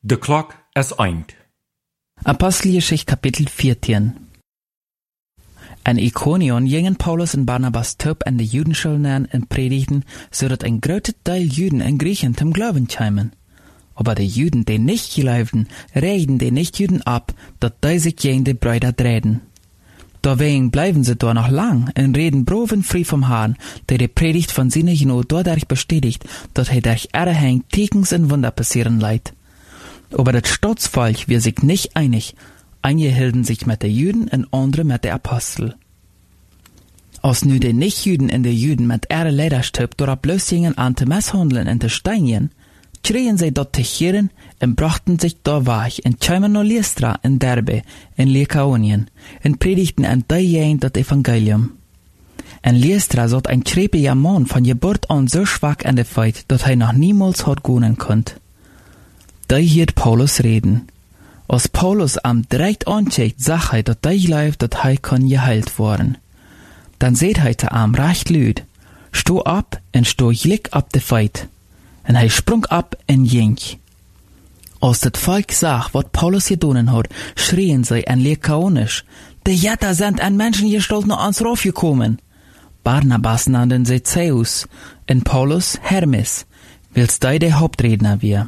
De klok is eind. Apostelgeschichte Kapitel 14. En Iconion gingen Paulus en Barnabas top en de Judenschulen en predigten, zodat een grote Teil Juden en Griechen zum Glauben kämen. Aber die Juden, die nicht geloofden, reden die Nicht-Juden ab, dat die sich gegen die Brüder drehen. Deswegen bleiben sie da noch lang en reden brovenfrei vom Herrn, der die Predigt von seiner Genot dadurch bestätigt, dat hij durch Erhang Tekens en Wunder passieren leidt. Aber das Staatsvolk wir sich nicht einig. Einige hielten sich mit den Juden und andere mit den Apostel. Als nu de Nicht-Juden en de Juden mit ihrer Leiderstück door bloß gingen an te mishandeln en te steinigen, schrien sie dort Tichieren und brachten sich da weg en kämen nach Lystra en Derbe en Lykaonien en predigten an diejenigen das Evangelium. En Lystra zat ein schreepiger Mann von Geburt an so schwach an der Feit, dat hij noch niemals hat gehen konnt. Da hielt Paulus reden. Als Paulus am direkt ancheckt, sagt hij dat hij gelooft dat hij kan geheilt worden. Dan seht hij te am recht luid, sto ab en sto gelijk op de feit. En hij sprung ab en ging. Als het volk zag wat Paulus gedaan had, schrien zij en Lykaonisch, de Jätter sind an Menschengestalt naar ons raufgekommen. Barnabas nannten sie Zeus en Paulus Hermes, wils die de Hauptredner wir.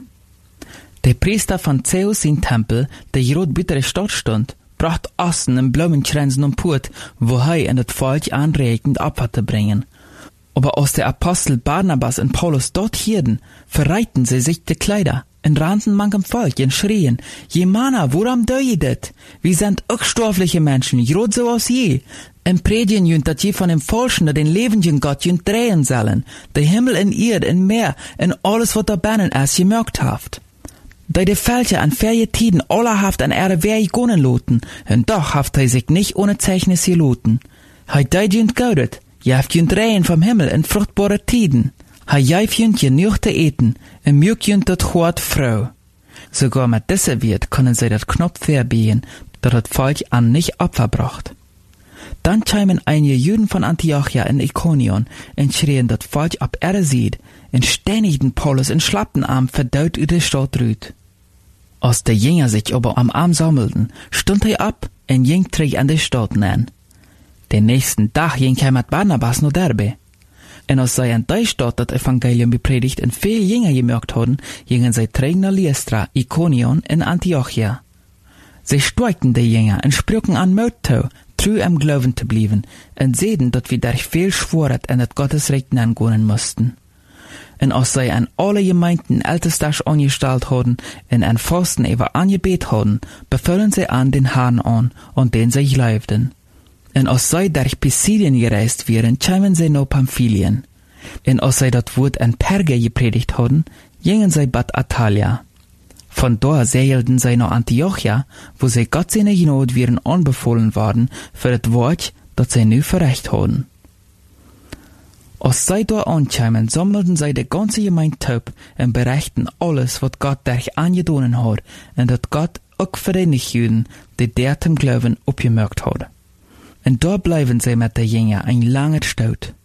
Der Priester von Zeus in Tempel, der groot buiten de stad stond, bracht Assen en Blumenkränzen und Put, wo hij en het volk aanreikend Opfer te bringen. Aber als der Apostel Barnabas und Paulus dort hielten, verreiten sie sich die Kleider en rannten manchem Volk en schrien, je Manna, woran doe je dit? Wir sind auch stoffliche Menschen, groot so als je. En predigen junt dat je van dem Falschen den levenden Gott junt drehen sollen, de Himmel en Erde en Meer en alles wat da binnen is gemerkt haft. De Völker an verje Tiden allerhaft an ihre Wehe gonnen loten, und doch haft hij sich nicht ohne Zeichnis geloten. Hij deid junt gaudet, jaft junt reien vom Himmel in fruchtbare Tiden. Hij jaif junt genug te eten, en mjuk junt dat Gott Frau. Sogar mit dieser Wirt können sie dat Knopf verbiegen, dat het Volk an nicht Opfer bracht. Dann kämen einige Juden von Antiochia in Iconion und schrien dat Volk ab ihre Sied und stänigten Paulus in Schlappenarm verdaut über die Stadt rüt. Als die Jünger sich aber am Arm sammelten, stund er ab und ging zurück an die Stadt nähen. Den nächsten Tag ging er mit Barnabas nach Derbe. Und als sie an der Stadt das Evangelium bepredigt und viele Jünger gemerkt hatten, gingen sie zurück nach Lystra, Iconion und Antiochia. Sie stärkten die Jünger und sprachen an Mut zu, treu am Glauben zu bleiben, und sehen, dass wir durch viel Schworet und das Gottesrecht angehen mussten. Und als sie an alle Gemeinden Ältestag angestellt haben und an Fasten über angebet haben, befehlen sie an den Herrn an, und den sie glaubten. Und als sie durch Pisidien gereist wären, kämen sie nach Pamphylien. Und als sie das Wort an Perge gepredigt hatten, gingen sie Bad Atalia. Von dort segelten sie nach Antiochia, wo sie Gott seine Genot wären anbefohlen worden für das Wort, das sie nu verrecht hatten. Als sie dort ankamen, sammelten sie die ganze Gemeinde top und berichten alles, was Gott durch angedonen hat, und dass Gott auch für die Nichtjuden, die der zum Glauben abgemerkt hat. Und dort bleiben sie mit den Jüngern ein langer Staut.